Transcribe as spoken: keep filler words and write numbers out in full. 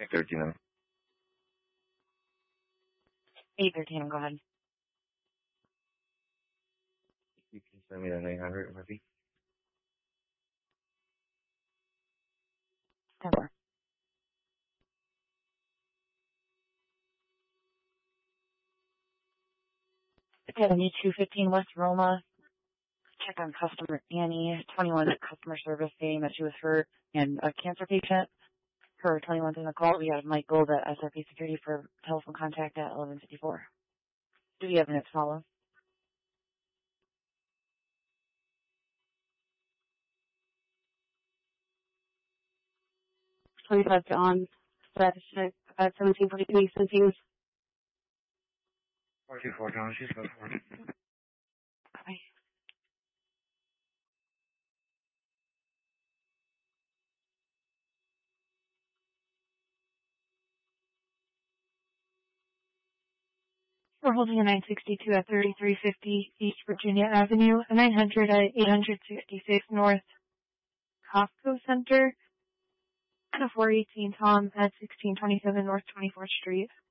thirteen. eight thirteen, go ahead. You can send me the nine hundred, Murphy. ten four. seventy-two fifteen West Roma. Check on customer Annie, twenty-one customer service saying that she was hurt and a cancer patient. Her twenty-one's in the call. We have Mike Gold at S R P Security for telephone contact at eleven fifty-four. Do we have minutes to follow? twenty-five to on. Status check at seventeen forty-two Eastern Teams. four two four, John. She's go for it. Okay. We're holding a nine sixty-two at thirty-three fifty East Virginia Avenue, a nine hundred at eight sixty-six North Costco Center, and a four eighteen Tom at sixteen twenty-seven North twenty-fourth Street.